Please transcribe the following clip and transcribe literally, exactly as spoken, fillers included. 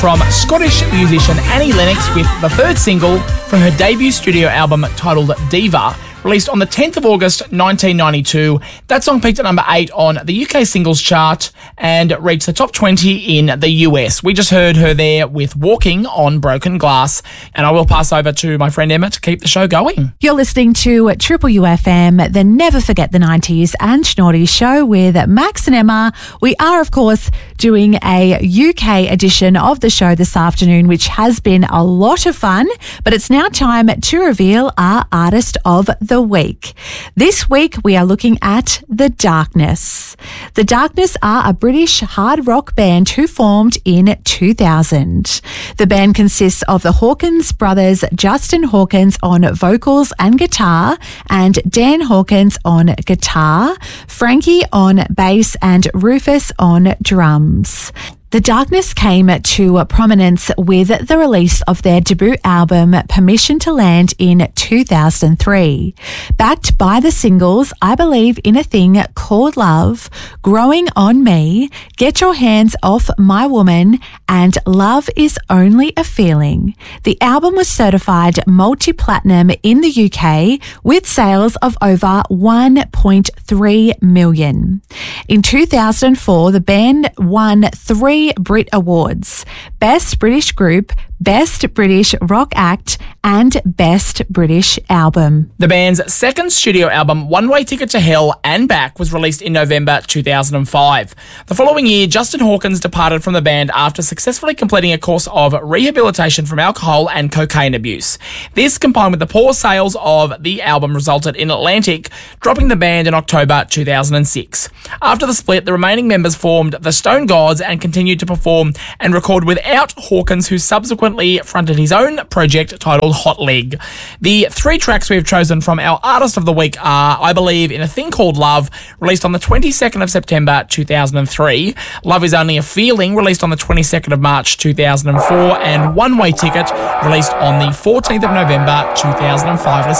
from Scottish musician Annie Lennox with the third single from her debut studio album titled Diva, released on the tenth of August nineteen ninety-two. That song peaked at number eight on the U K singles chart and reached the top twenty in the U S. We just heard her there with Walking on Broken Glass, and I will pass over to my friend Emma to keep the show going. You're listening to Triple U F M, the Never Forget the nineties and Schnorty show with Max and Emma. We are, of course, doing a U K edition of the show this afternoon, which has been a lot of fun, but it's now time to reveal our artist of the week. This week we are looking at The Darkness. The Darkness are a British hard rock band who formed in two thousand. The band consists of the Hawkins brothers, Justin Hawkins on vocals and guitar, and Dan Hawkins on guitar, Frankie on bass, and Rufus on drums. The Darkness came to prominence with the release of their debut album, Permission to Land, in two thousand three. Backed by the singles, I Believe in a Thing Called Love, Growing on Me, Get Your Hands Off My Woman, and Love is Only a Feeling. The album was certified multi-platinum in the U K with sales of over one point three million. In two thousand four, the band won three Brit Awards: Best British Group, Best British Rock Act, and Best British Album. The band's second studio album, One Way Ticket to Hell and Back, was released in November two thousand five. The following year, Justin Hawkins departed from the band after successfully completing a course of rehabilitation from alcohol and cocaine abuse. This, combined with the poor sales of the album, resulted in Atlantic dropping the band in October two thousand six. After the split, the remaining members formed the Stone Gods and continued to perform and record without Hawkins, who subsequently fronted his own project titled Hot Leg. The three tracks we've chosen from our Artist of the Week are I Believe in a Thing Called Love, released on the twenty-second of September two thousand three, Love is Only a Feeling, released on the twenty-second of March two thousand four, and One Way Ticket, released on the fourteenth of November two thousand five. Let's